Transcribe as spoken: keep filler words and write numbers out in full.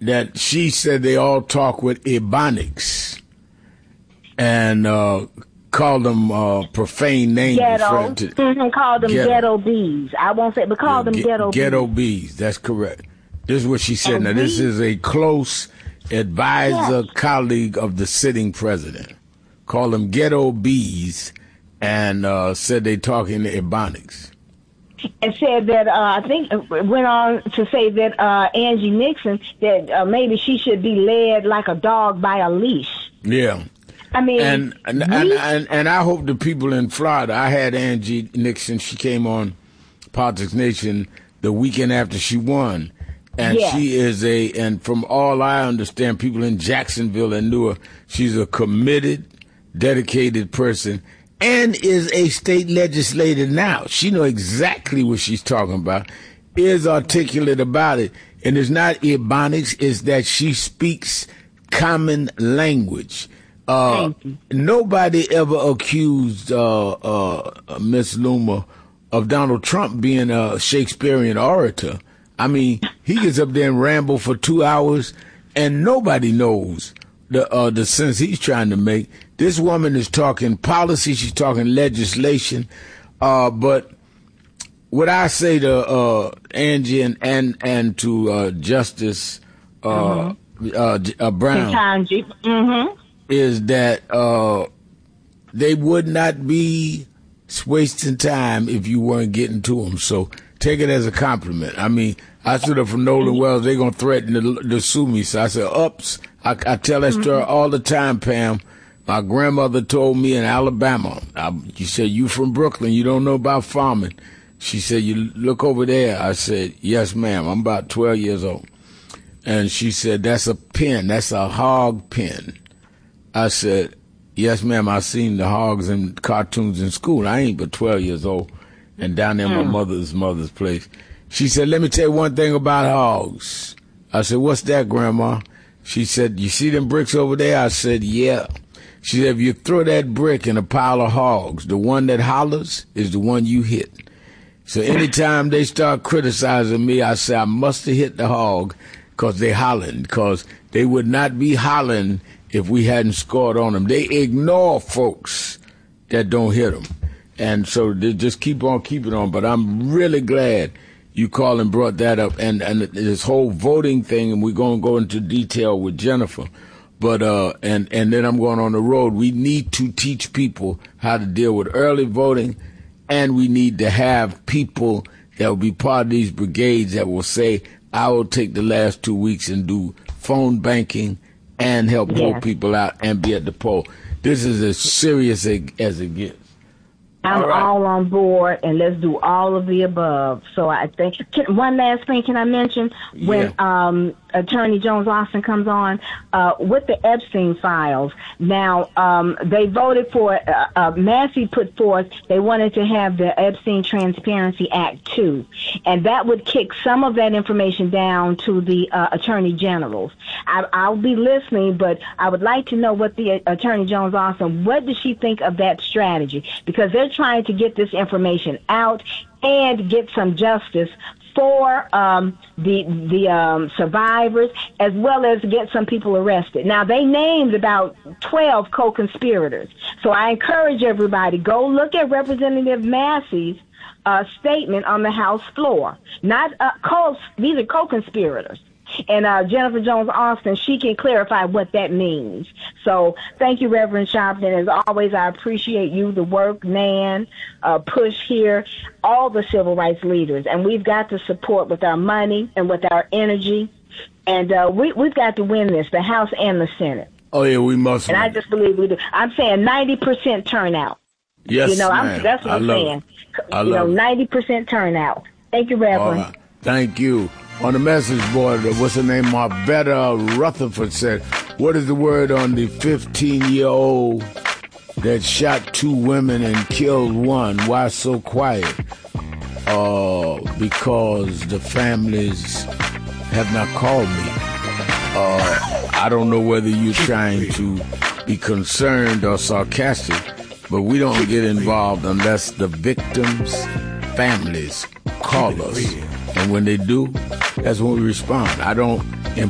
that she said they all talk with Ebonics and uh, called them uh, profane names. Ghetto. To, mm-hmm, called them ghetto. ghetto bees. I won't say, but call yeah, them ge- ghetto, ghetto bees. Ghetto bees, that's correct. This is what she said. And now, we, this is a close advisor, yes. colleague of the sitting president. Called them ghetto bees and uh, said they talking to Ebonics. And said that, uh, I think, went on to say that uh, Angie Nixon, that uh, maybe she should be led like a dog by a leash. Yeah. I mean, and and, we, and and and I hope the people in Florida. I had Angie Nixon. She came on Politics Nation the weekend after she won, and yes. she is a. And from all I understand, people in Jacksonville and knew her. She's a committed, dedicated person, and is a state legislator now. She knows exactly what she's talking about. Is articulate about it, and it's not Ebonics. It's that she speaks common language. Uh, nobody ever accused uh, uh, Miss Loomer of Donald Trump being a Shakespearean orator. I mean, he gets up there and ramble for two hours, and nobody knows the uh, the sense he's trying to make. This woman is talking policy, she's talking legislation, uh, but what I say to uh, Angie and and, and to uh, Justice uh, mm-hmm. uh, uh, Brown. Mm-hmm. is that uh, they would not be wasting time if you weren't getting to them. So take it as a compliment. I mean, I stood up for Nolan Wells. They're going to threaten to, to sue me. So I said, ups. I, I tell that story mm-hmm. all the time, Pam. My grandmother told me in Alabama, I, she said, you from Brooklyn, you don't know about farming. She said, you look over there. I said, yes, ma'am. I'm about twelve years old. And she said, that's a pen. That's a hog pen. I said, yes, ma'am, I seen the hogs in cartoons in school. I ain't but twelve years old and down there in my mother's mother's place. She said, let me tell you one thing about hogs. I said, what's that, Grandma? She said, you see them bricks over there? I said, yeah. She said, if you throw that brick in a pile of hogs, the one that hollers is the one you hit. So anytime they start criticizing me, I say, I must have hit the hog because they hollering, because they would not be hollering if we hadn't scored on them. They ignore folks that don't hit them. And so they just keep on keeping on. But I'm really glad you called and brought that up. And, and this whole voting thing, and we're going to go into detail with Jennifer. But, uh, and, and then I'm going on the road. We need to teach people how to deal with early voting, and we need to have people that will be part of these brigades that will say, I will take the last two weeks and do phone banking and help yes. pull people out and be at the poll. This is as serious as it gets. I'm all, right. all on board, and let's do all of the above. So I think can, one last thing, can I mention when yeah. um, Attorney Jones Austin comes on uh, with the Epstein files? Now um, they voted for uh, uh, Massey put forth. They wanted to have the Epstein Transparency Act too, and that would kick some of that information down to the uh, attorney generals. I, I'll be listening, but I would like to know what the uh, Attorney Jones Austin, what does she think of that strategy? Because they're trying to get this information out and get some justice for um, the the um, survivors, as well as get some people arrested. Now, they named about twelve co-conspirators. So I encourage everybody, go look at Representative Massey's uh, statement on the House floor. Not uh, co- These are co-conspirators. And uh, Jennifer Jones Austin, she can clarify what that means. So thank you, Reverend Sharpton. As always, I appreciate you, the work, Nan, uh, Push here, all the civil rights leaders. And we've got to support with our money and with our energy. And uh, we, we've got to win this, the House and the Senate. Oh, yeah, we must And win. I just believe we do. I'm saying ninety percent turnout. Yes, you know, ma'am. I'm, that's what I I'm love saying. It. I you love know, it. ninety percent turnout. Thank you, Reverend. Right. Thank you. On the message board, what's her name? Marvetta Rutherford said, what is the word on the fifteen-year-old that shot two women and killed one? Why so quiet? Uh, because the families have not called me. Uh, I don't know whether you're trying to be concerned or sarcastic, but we don't get involved unless the victims' families call us. And when they do, that's when we respond. I don't